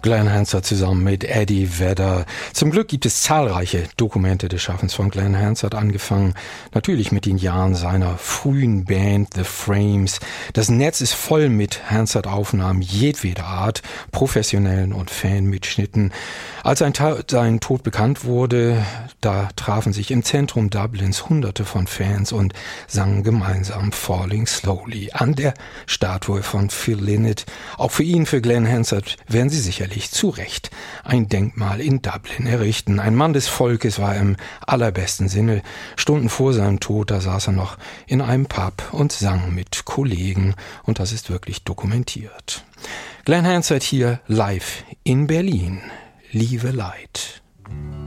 Glen Hansard zusammen mit Eddie Vedder. Zum Glück gibt es zahlreiche Dokumente des Schaffens von Glen Hansard, angefangen natürlich mit den Jahren seiner frühen Band The Frames. Das Netz ist voll mit Hansard-Aufnahmen jedweder Art, professionellen und Fanmitschnitten. Als sein Tod bekannt wurde, da trafen sich im Zentrum Dublins Hunderte von Fans und sangen gemeinsam Falling Slowly an der Statue von Phil Lynott. Auch für ihn, für Glen Hansard, werden sie sicherlich zu Recht ein Denkmal in Dublin errichten. Ein Mann des Volkes war er im allerbesten Sinne. Stunden vor seinem Tod, da saß er noch in einem Pub und sang mit Kollegen, und das ist wirklich dokumentiert. Glen Hansard hier live in Berlin. Liebe Leid.